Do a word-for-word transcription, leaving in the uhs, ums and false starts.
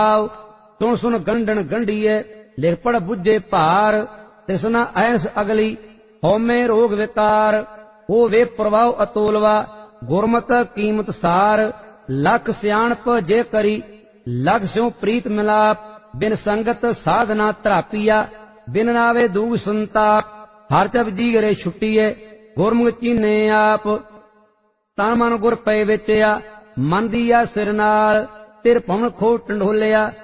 सुन सुन गंढन गंढिए लिख पढ़ बुझे भार तृष्णा ऐस अगली हौमे रोग विकार हो वे प्रभाव अतोलवा गुरमत कीमत सार लख सियाणप जे करी लख स्यों प्रीत मिलाप बिन संगत साधना त्रापिया बिन नावे दूग संताप हर जब जी करे छुट्टीए गुरमुख चीने आप तन मन गुर पै विचया मन दिया सिर नाल तिर पवन खो टंडोलिया